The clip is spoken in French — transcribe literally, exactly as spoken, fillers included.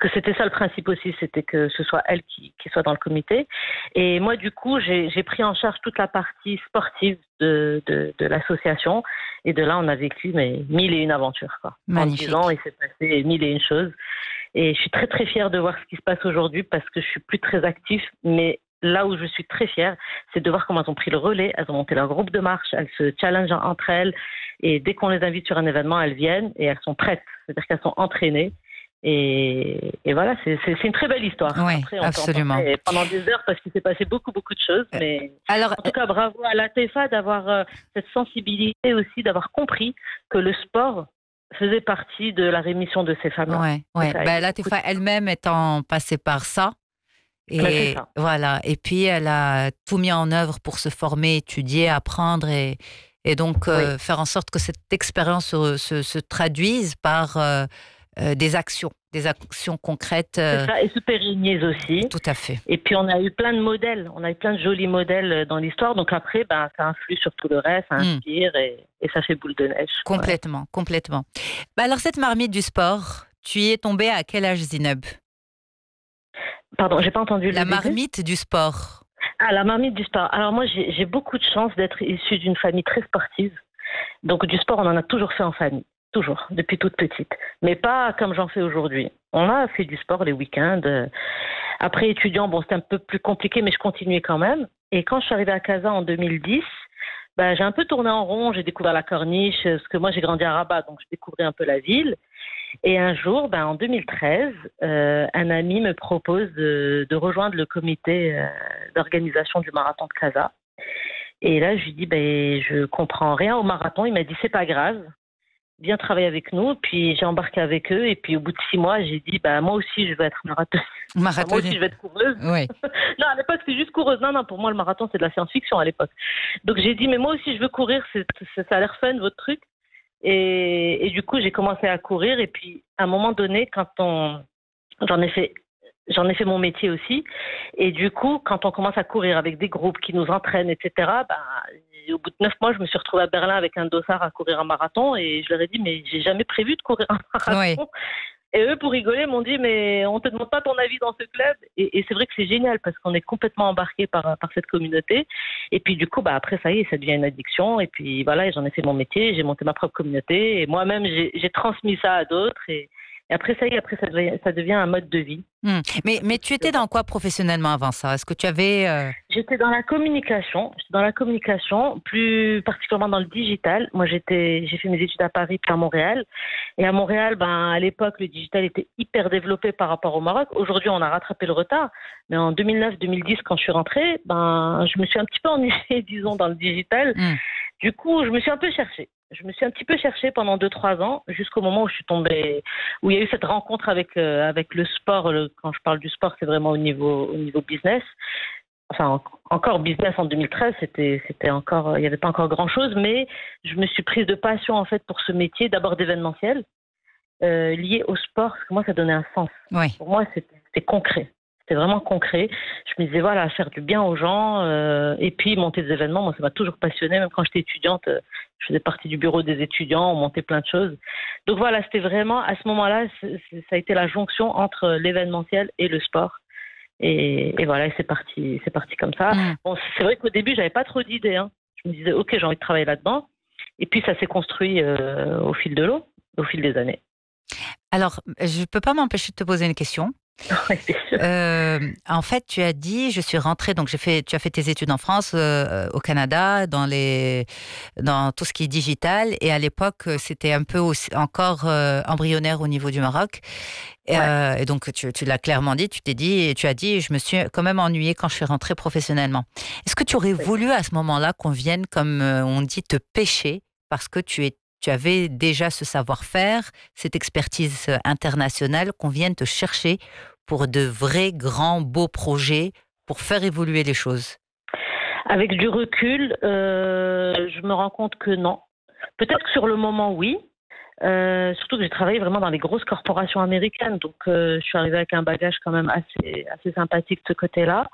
que c'était ça le principe aussi, c'était que ce soit elle qui, qui soit dans le comité. Et moi, du coup, j'ai, j'ai pris en charge toute la partie sportive de, de, de l'association. Et de là, on a vécu mais, mille et une aventures. Quoi. Magnifique. En dix ans, il s'est passé mille et une choses. Et je suis très, très fière de voir ce qui se passe aujourd'hui parce que je suis plus très active. Mais là où je suis très fière, c'est de voir comment elles ont pris le relais. Elles ont monté leur groupe de marche, elles se challengent entre elles. Et dès qu'on les invite sur un événement, elles viennent et elles sont prêtes. C'est-à-dire qu'elles sont entraînées. Et, et voilà, c'est, c'est, c'est une très belle histoire. Oui, Après, on absolument. peut en pendant des heures parce qu'il s'est passé beaucoup, beaucoup de choses. Mais Alors, en tout cas, bravo à la T F A d'avoir euh, cette sensibilité aussi, d'avoir compris que le sport faisait partie de la rémission de ces femmes-là. ouais, ouais. Ben, la T F A elle-même étant passée par ça. Et Ben, c'est ça. voilà. Et puis, elle a tout mis en œuvre pour se former, étudier, apprendre et, et donc euh, Oui. faire en sorte que cette expérience se, se, se traduise par euh, euh, des actions, des actions concrètes. Euh, C'est ça, et se pérennise aussi. Tout à fait. Et puis, on a eu plein de modèles. On a eu plein de jolis modèles dans l'histoire. Donc après, ben, ça influe sur tout le reste, ça inspire mmh. et, et ça fait boule de neige. Complètement, ouais. complètement. Ben alors, cette marmite du sport, tu y es tombée à quel âge, Zineb? Pardon, j'ai pas entendu le La début. marmite du sport. Ah, la marmite du sport. Alors moi, j'ai, j'ai beaucoup de chance d'être issue d'une famille très sportive. Donc du sport, on en a toujours fait en famille. Toujours, depuis toute petite. Mais pas comme j'en fais aujourd'hui. On a fait du sport les week-ends. Après, étudiant, bon, c'était un peu plus compliqué, mais je continuais quand même. Et quand je suis arrivée à Casa en deux mille dix, ben, j'ai un peu tourné en rond. J'ai découvert la Corniche, parce que moi, j'ai grandi à Rabat, donc je découvrais un peu la ville. Et un jour, ben, en deux mille treize, euh, un ami me propose de, de rejoindre le comité euh, d'organisation du marathon de Casa. Et là, je lui dis, ben, je comprends rien au marathon. Il m'a dit, c'est pas grave. Bien travailler avec nous, puis j'ai embarqué avec eux, et puis au bout de six mois, j'ai dit, bah, moi aussi, je veux être marathonienne. Marathonienne. Moi aussi, je veux être coureuse. Oui. Non, à l'époque, c'était juste coureuse. Non, non, pour moi, le marathon, c'est de la science-fiction à l'époque. Donc, j'ai dit, mais moi aussi, je veux courir, c'est, c'est, ça a l'air fun, votre truc. Et, et du coup, j'ai commencé à courir, et puis, à un moment donné, quand on, j'en ai fait, j'en ai fait mon métier aussi, et du coup, quand on commence à courir avec des groupes qui nous entraînent, et cetera, bah, au bout de neuf mois, je me suis retrouvée à Berlin avec un dossard à courir un marathon et je leur ai dit, mais j'ai jamais prévu de courir un marathon. Oui. Et eux, pour rigoler, m'ont dit, mais on te demande pas ton avis dans ce club. Et, et c'est vrai que c'est génial parce qu'on est complètement embarqué par, par cette communauté. Et puis du coup, bah, après, ça y est, ça devient une addiction. Et puis voilà, j'en ai fait mon métier, j'ai monté ma propre communauté. Et moi-même, j'ai, j'ai transmis ça à d'autres. Et, et après, ça y est, après, ça devient, ça devient un mode de vie. Mmh. Mais, mais tu étais dans quoi professionnellement avant ça? Est-ce que tu avais... Euh... J'étais dans la communication. J'étais dans la communication, plus particulièrement dans le digital. Moi, j'étais, j'ai fait mes études à Paris puis à Montréal. Et à Montréal, ben, à l'époque, le digital était hyper développé par rapport au Maroc. Aujourd'hui, on a rattrapé le retard. Mais en deux mille neuf deux mille dix, quand je suis rentrée, ben, je me suis un petit peu ennuyée, disons, dans le digital. Mmh. Du coup, je me suis un peu cherchée. Je me suis un petit peu cherchée pendant deux trois ans, jusqu'au moment où je suis tombée, où il y a eu cette rencontre avec, euh, avec le sport. Le, quand je parle du sport, c'est vraiment au niveau, au niveau business. Enfin, encore business en deux mille treize, c'était, c'était encore, il n'y avait pas encore grand-chose, mais je me suis prise de passion, en fait, pour ce métier, d'abord d'événementiel, euh, lié au sport, parce que moi, ça donnait un sens. Oui. Pour moi, c'était, c'était concret. C'était vraiment concret. Je me disais, voilà, faire du bien aux gens, euh, et puis monter des événements, moi, ça m'a toujours passionné. Même quand j'étais étudiante, euh, je faisais partie du bureau des étudiants, on montait plein de choses. Donc voilà, c'était vraiment, à ce moment-là, c'est, c'est, ça a été la jonction entre l'événementiel et le sport. Et, et voilà, c'est parti, c'est parti comme ça. Mmh. Bon, c'est vrai qu'au début, j'avais pas trop d'idées. Hein. Je me disais, ok, j'ai envie de travailler là-dedans. Et puis, ça s'est construit euh, au fil de l'eau, au fil des années. Alors, je peux pas m'empêcher de te poser une question. Oui, bien sûr. Euh, en fait, tu as dit, je suis rentrée, donc j'ai fait, tu as fait tes études en France, euh, au Canada, dans les, dans tout ce qui est digital, et à l'époque, c'était un peu aussi, encore euh, embryonnaire au niveau du Maroc. Et, ouais. euh, et donc, tu, tu l'as clairement dit, tu t'es dit, et tu as dit, je me suis quand même ennuyée quand je suis rentrée professionnellement. Est-ce que tu aurais oui. voulu à ce moment-là qu'on vienne, comme on dit, te pêcher parce que tu es Tu avais déjà ce savoir-faire, cette expertise internationale, qu'on vienne te chercher pour de vrais, grands, beaux projets, pour faire évoluer les choses? Avec du recul, euh, je me rends compte que non. Peut-être que sur le moment, oui. Euh, surtout que j'ai travaillé vraiment dans les grosses corporations américaines. Donc, euh, je suis arrivée avec un bagage quand même assez, assez sympathique de ce côté-là.